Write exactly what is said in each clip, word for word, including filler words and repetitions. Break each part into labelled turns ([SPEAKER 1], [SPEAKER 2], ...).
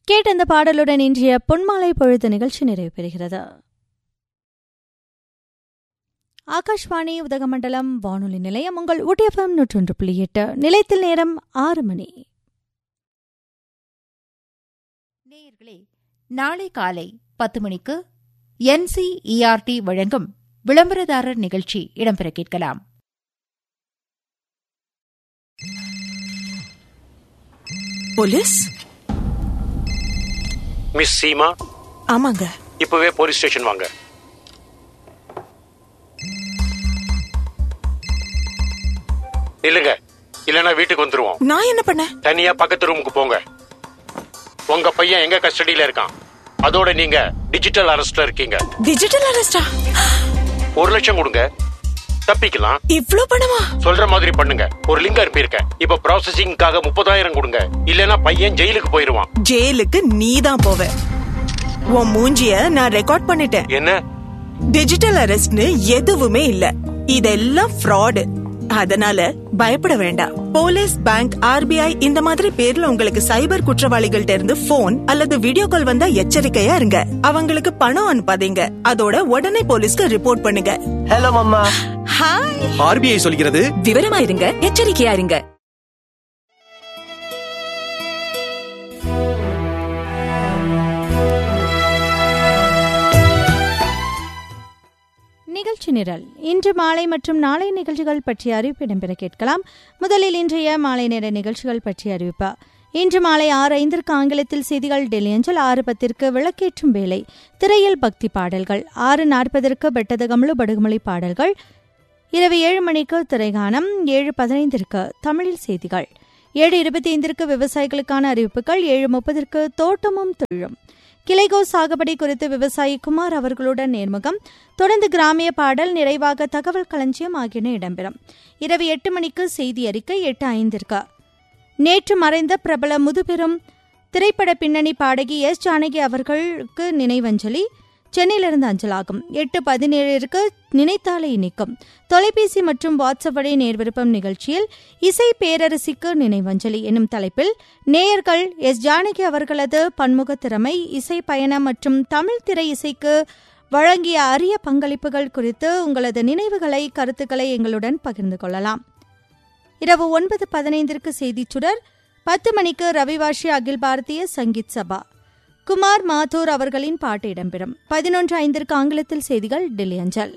[SPEAKER 1] கேட்ட அந்த பாடலுடன் இன்றைய பொன்மாலை பொழுது நிகழ்ச்சி நிறைவு பெறுகிறது. ஆகாஷ்வாணி உதகமண்டலம் வானொலி நிலையம் உங்கள் ஊட்டி எஃப்எம் நூற்றொன்று புள்ளி எட்டு. நிலையத்தில் நேரம் ஆறு மணி.
[SPEAKER 2] நேயர்களே, நாளை காலை பத்து மணிக்கு என்சிஇஆர்டி வழங்கும் விளம்பரதாரர் நிகழ்ச்சி இடம்பெற கேட்கலாம்.
[SPEAKER 3] போலீஸ்?
[SPEAKER 4] மிஸ் சீமா?
[SPEAKER 3] ஆமாங்க.
[SPEAKER 4] இப்பவே போலீஸ் ஸ்டேஷன் வாங்க. இல்லங்க, இல்லனா வீட்டுக்கு வந்துருவோம்.
[SPEAKER 3] நான் என்ன பண்ண?
[SPEAKER 4] தனியா பக்கத்து ரூமுக்கு போங்க. உங்க பையன் எங்க கஸ்டடியில இருக்கான், அதோட நீங்க டிஜிட்டல் அரெஸ்ட்ல இருக்கீங்க.
[SPEAKER 3] டிஜிட்டல் அரெஸ்டா?
[SPEAKER 4] ஒரு லட்சம் கொடுங்க, தப்பிக்கலாம்.
[SPEAKER 3] இவ்ளோ பணமா?
[SPEAKER 4] சொல்ற மாதிரி பண்ணுங்க. ஒரு லிங்க் அனுப்பியிருக்கேன், இப்ப ப்ராசஸிங்காக முப்பதாயிரம் கொடுங்க, இல்லனா பையன் ஜெயிலுக்கு போயிருவான்.
[SPEAKER 3] ஜெயிலுக்கு நீ தான் போவ. உன் மூஞ்சிய நான் ரெக்கார்ட் பண்ணிட்டேன்.
[SPEAKER 4] என்ன?
[SPEAKER 3] டிஜிட்டல் அரெஸ்ட்னு எதுவுமே இல்ல, இதெல்லாம் ஃப்ராடு. அதனால பயப்பட வேண்டாம். போலீஸ், பேங்க், ஆர்பிஐ இந்த மாதிரி பேர்ல உங்களுக்கு சைபர் குற்றவாளிகள்ட்ட இருந்து போன் அல்லது வீடியோ கால் வந்தா எச்சரிக்கையா இருங்க. அவங்களுக்கு பணம் அனுப்பாதீங்க, அதோட உடனே போலீஸ்க்கு ரிப்போர்ட் பண்ணுங்க.
[SPEAKER 5] Hello mamma.
[SPEAKER 3] ஹாய்.
[SPEAKER 5] ஆர்பிஐ சொல்கிறது
[SPEAKER 3] விவரமா இருங்க, எச்சரிக்கையா இருங்க.
[SPEAKER 1] நிகழ்ச்சி நிரல் இன்று மாலை மற்றும் நாளை நிகழ்ச்சிகள் பற்றிய அறிவிப்பு இடம்பெற கேட்கலாம். முதலில் இன்றைய மாலை நேர நிகழ்ச்சிகள் பற்றிய அறிவிப்பு. இன்று மாலை ஆறு ஐந்திற்கு ஆங்கிலத்தில் செய்திகள் டெல்லி அஞ்சல், ஆறு பத்திற்கு விளக்கேற்றும் வேலை, திரையில் பக்தி பாடல்கள், ஆறு நாற்பதற்கு பெட்டதகமலு படுகுமொழி பாடல்கள், இரவு ஏழு மணிக்கு திரைகானம், ஏழு பதினைந்திற்கு தமிழில் செய்திகள், ஏழு இருபத்தி ஐந்திற்கு விவசாயிகளுக்கான அறிவிப்புகள், ஏழு முப்பதற்கு தோட்டமும் தொழிலும், கிளைகோ சாகுபடி குறித்து விவசாயி குமார் அவர்களுடன் நேர்முகம், தொடர்ந்து கிராமிய பாடல், நிறைவாக தகவல் களஞ்சியம் ஆகியன இடம்பெறும். இரவு எட்டு மணிக்கு செய்தி அறிக்கை, எட்டு ஐந்திற்கு நேற்று மறைந்த பிரபல முதுபெரும் திரைப்பட பின்னணி பாடகி எஸ் ஜானகி அவர்களுக்கு நினைவஞ்சலி சென்னையிலிருந்து அஞ்சலாகும். எட்டு பதினேழிற்கு நினைத்தாலே இனிக்கும், தொலைபேசி மற்றும் வாட்ஸ்அப் வழி நேர்விருப்பம் நிகழ்ச்சியில் இசை பேரரசிக்கு நினைவஞ்சலி எனும் தலைப்பில் நேயர்கள் எஸ் ஜானகி அவர்களது பன்முக திறமை, இசை பயணம் மற்றும் தமிழ் திரை இசைக்கு வழங்கிய அரிய பங்களிப்புகள் குறித்து உங்களது நினைவுகளை, கருத்துக்களை எங்களுடன் பகிர்ந்து கொள்ளலாம். இரவு ஒன்பது பதினைந்திற்கு செய்திச் சுடர், பத்து மணிக்கு ரவிவாஷி அகில் பாரதிய சங்கீத் சபா, குமார் மாத்தூர் அவர்களின் பாட்டு இடம்பெறும். பதினொன்று ஐந்திற்கு ஆங்கிலத்தில் செய்திகள் டெல்லி அஞ்சல்.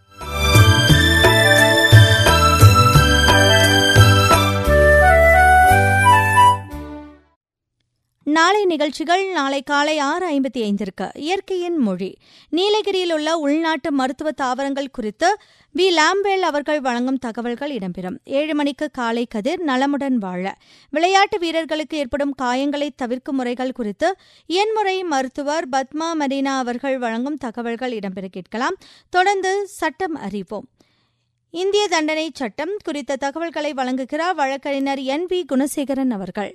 [SPEAKER 1] நாளை நிகழ்ச்சிகள். நாளை காலை ஆறு ஐம்பத்தி ஐந்திற்கு இயற்கையின் மொழி, நீலகிரியில் உள்ள உள்நாட்டு மருத்துவ தாவரங்கள் குறித்து வி லாம்வேல் அவர்கள் வழங்கும் தகவல்கள் இடம்பெறும். ஏழு மணிக்கு காலை கதிர், நலமுடன் வாழ, விளையாட்டு வீரர்களுக்கு ஏற்படும் காயங்களை தவிர்க்கும் முறைகள் குறித்து இயன்முறை மருத்துவர் பத்மா மரீனா அவர்கள் வழங்கும் தகவல்கள் இடம்பெற கேட்கலாம். தொடர்ந்து சட்டம் அறிவோம், இந்திய தண்டனை சட்டம் குறித்த தகவல்களை வழங்குகிறார் வழக்கறிஞர் என் வி குணசேகரன் அவர்கள்.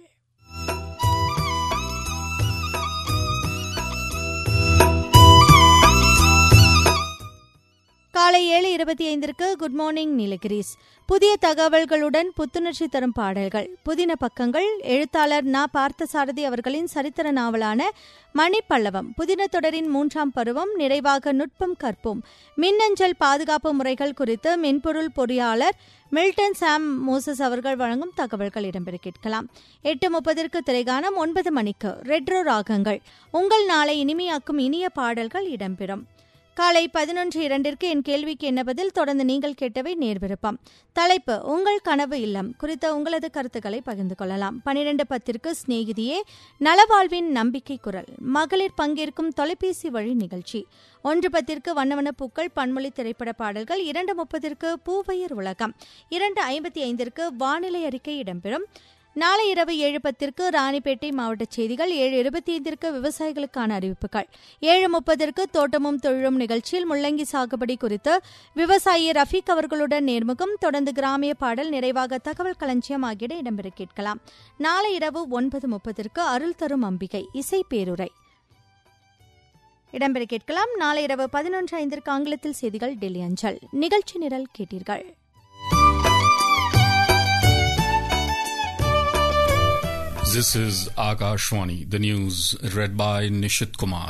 [SPEAKER 1] காலை ஏழு இருபத்தி ஐந்திற்கு குட் மார்னிங் நீலகிரிஸ், புதிய தகவல்களுடன் புத்துணர்ச்சி தரும் பாடல்கள், புதின பக்கங்கள், எழுத்தாளர் நா பார்த்தசாரதி அவர்களின் சரித்திர நாவலான மணிப்பல்லவம், புதின தொடரின் மூன்றாம் பருவம், நிறைவாக நுட்பம் கற்போம், மின்னஞ்சல் பாதுகாப்பு முறைகள் குறித்து மென்பொருள் பொறியாளர் மில்டன் சாம் மோசஸ் அவர்கள் வழங்கும் தகவல்கள் இடம்பெற கேட்கலாம். எட்டு முப்பதற்கு திரைகானம், ஒன்பது மணிக்கு ரெட்ரோ ராகங்கள், உங்கள் நாளை இனிமையாக்கும் இனிய பாடல்கள் இடம்பெறும். காலை பதினொன்று இரண்டிற்கு என் கேள்விக்கு என்ன பதில், தொடர்ந்து நீங்கள் கேட்டவை நேர்விருப்பம், தலைப்பு உங்கள் கனவு இல்லம் குறித்த உங்களது கருத்துக்களை பகிர்ந்து கொள்ளலாம். பனிரெண்டு பத்திற்கு சிநேகிதியே, நலவாழ்வின் நம்பிக்கை குரல், மகளிர் பங்கேற்கும் தொலைபேசி வழி நிகழ்ச்சி. ஒன்று பத்திற்கு வண்ணவன பூக்கள், பன்மொழி திரைப்பட பாடல்கள். இரண்டு முப்பதற்கு பூவையர் உலகம், இரண்டு ஐம்பத்தி ஐந்திற்கு வானிலை அறிக்கை இடம்பெறும். நாளை இரவு ஏழு பத்திற்கு ராணிப்பேட்டை மாவட்ட செய்திகள், ஏழு இருபத்தி ஐந்திற்கு விவசாயிகளுக்கான அறிவிப்புகள், ஏழு முப்பதற்கு தோட்டமும் தொழிலும் நிகழ்ச்சியில் முள்ளங்கி சாகுபடி குறித்து விவசாயி ரஃபீக் அவர்களுடன் நேர்முகம், தொடர்ந்து கிராமிய பாடல், நிறைவாக தகவல் களஞ்சியம் ஆகிய இடம்பெற கேட்கலாம். நாளை இரவு ஒன்பது முப்பதற்கு அருள் தரும் அம்பிகை இசை பேருரை இடம்பெற கேட்கலாம். நாளை இரவு பதினொன்று ஐந்திற்கு ஆங்கிலத்தில் செய்திகள் டெல்லி அஞ்சல். நிகழ்ச்சி நிரல் கேட்டீர்கள்.
[SPEAKER 5] This is Akashwani, the news read by Nishit Kumar.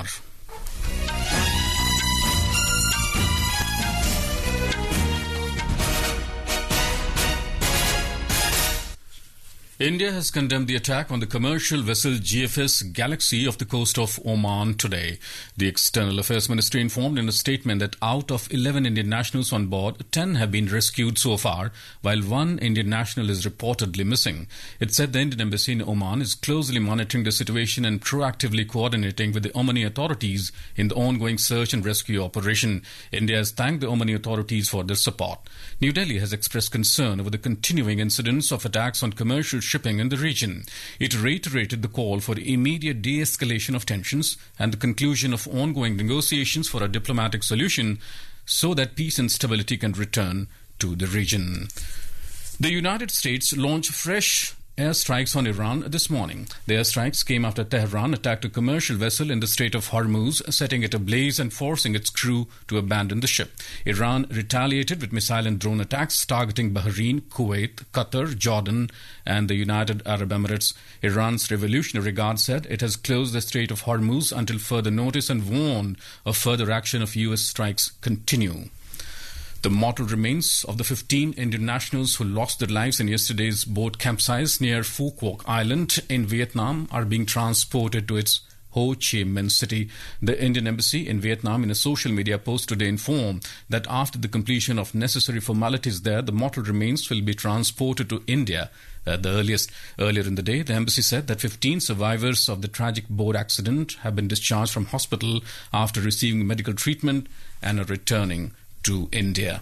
[SPEAKER 5] India has condemned the attack on the commercial vessel G F S Galaxy off the coast of Oman today. The External Affairs Ministry informed in a statement that out of eleven Indian nationals on board, ten have been rescued so far, while one Indian national is reportedly missing. It said the Indian embassy in Oman is closely monitoring the situation and proactively coordinating with the Omani authorities in the ongoing search and rescue operation. India has thanked the Omani authorities for their support. New Delhi has expressed concern over the continuing incidents of attacks on commercial shipping in the region. It reiterated the call for immediate de-escalation of tensions and the conclusion of ongoing negotiations for a diplomatic solution so that peace and stability can return to the region. The United States launched fresh airstrikes on Iran this morning. The airstrikes came after Tehran attacked a commercial vessel in the Strait of Hormuz, setting it ablaze and forcing its crew to abandon the ship. Iran retaliated with missile and drone attacks targeting Bahrain, Kuwait, Qatar, Jordan, and the United Arab Emirates. Iran's Revolutionary Guard said it has closed the Strait of Hormuz until further notice and warned of further action if U S strikes continue. The mortal remains of the fifteen Indian nationals who lost their lives in yesterday's boat capsize near Phu Quoc Island in Vietnam are being transported to its Ho Chi Minh City. The Indian embassy in Vietnam, in a social media post today, informed that after the completion of necessary formalities there, the mortal remains will be transported to India at the earliest. Earlier in the day, the embassy said that fifteen survivors of the tragic boat accident have been discharged from hospital after receiving medical treatment and are returning to India.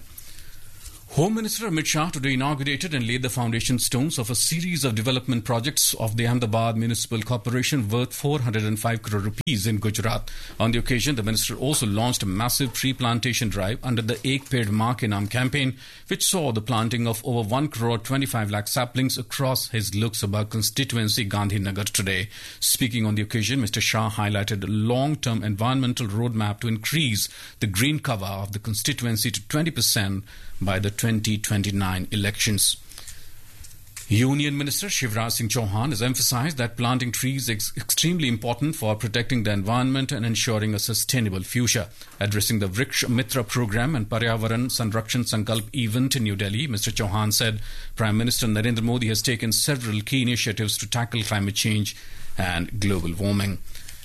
[SPEAKER 5] Home Minister Amit Shah today inaugurated and laid the foundation stones of a series of development projects of the Ahmedabad Municipal Corporation worth four hundred five crore rupees in Gujarat. On the occasion, the minister also launched a massive tree plantation drive under the Ek Ped Maa Ke Naam campaign, which saw the planting of over one crore twenty-five lakh saplings across his Lok Sabha constituency, Gandhinagar, today. Speaking on the occasion, Mister Shah highlighted a long-term environmental roadmap to increase the green cover of the constituency to twenty percent by the twenty twenty-nine elections. Union Minister Shivraj Singh Chauhan has emphasized that planting trees is extremely important for protecting the environment and ensuring a sustainable future. Addressing the Vriksha Mitra program and Paryavaran Sanrakshan Sankalp event in New Delhi, Mister Chauhan said Prime Minister Narendra Modi has taken several key initiatives to tackle climate change and global warming.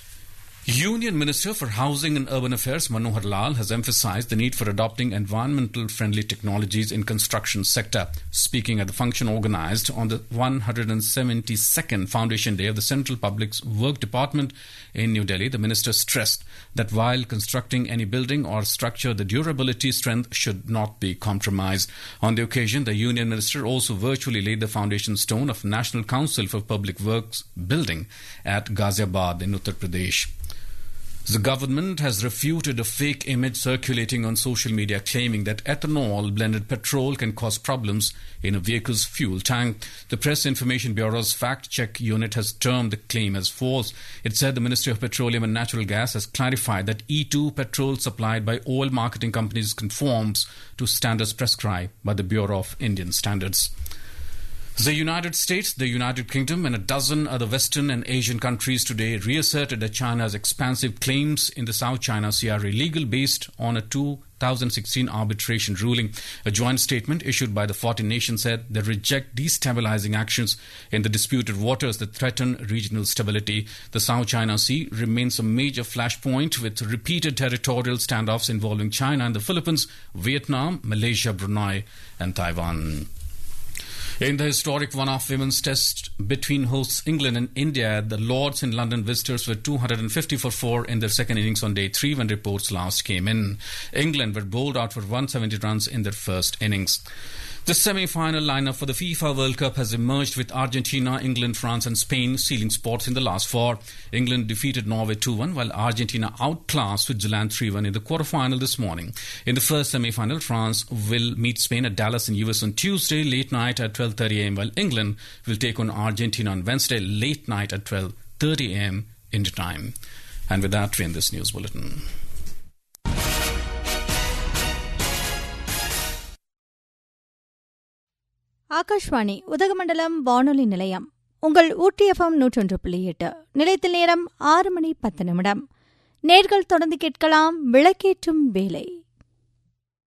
[SPEAKER 5] Union Minister for Housing and Urban Affairs Manohar Lal has emphasized the need for adopting environmental-friendly technologies in construction sector. Speaking at the function organized on the one hundred seventy-second Foundation Day of the Central Public Works Department in New Delhi, the minister stressed that while constructing any building or structure, the durability strength should not be compromised. On the occasion, the Union Minister also virtually laid the foundation stone of National Council for Public Works building at Ghaziabad in Uttar Pradesh. The government has refuted a fake image circulating on social media claiming that ethanol blended petrol can cause problems in a vehicle's fuel tank. The Press Information Bureau's fact-check unit has termed the claim as false. It said the Ministry of Petroleum and Natural Gas has clarified that E two petrol supplied by oil marketing companies conforms to standards prescribed by the Bureau of Indian Standards. The United States, the United Kingdom and a dozen other Western and Asian countries today reasserted that China's expansive claims in the South China Sea are illegal based on a two thousand sixteen arbitration ruling. A joint statement issued by the fourteen nations said they reject destabilizing actions in the disputed waters that threaten regional stability. The South China Sea remains a major flashpoint with repeated territorial standoffs involving China and the Philippines, Vietnam, Malaysia, Brunei and Taiwan. In the historic one-off women's test between hosts England and India, the Lords in London visitors were two hundred fifty for four in their second innings on day three when reports last came in. England were bowled out for one hundred seventy runs in their first innings. The semi-final lineup for the FIFA World Cup has emerged with Argentina, England, France and Spain sealing spots in the last four. England defeated Norway two one while Argentina outclassed Switzerland three one in the quarter-final this morning. In the first semi-final, France will meet Spain at Dallas in U S on Tuesday late night at twelve thirty a m while England will take on Argentina on Wednesday late night at twelve thirty a m India time. And with that, we end this news bulletin.
[SPEAKER 1] Akashvani Udhagamandalam வானொலி நிலையம் உங்கள் ஊட்டி FM நூற்றொன்று புள்ளி எட்டு. நிலையத்தில் நேரம் ஆறு மணி பத்து நிமிடம். நேர்கள் தொடர்ந்து கேட்கலாம் விளக்கேற்றும் வேலை.